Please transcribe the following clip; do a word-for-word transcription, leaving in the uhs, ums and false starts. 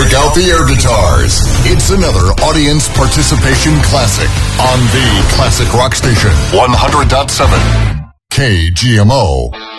break out the air guitars. It's another audience participation classic on the Classic Rock Station, one hundred point seven K G M O.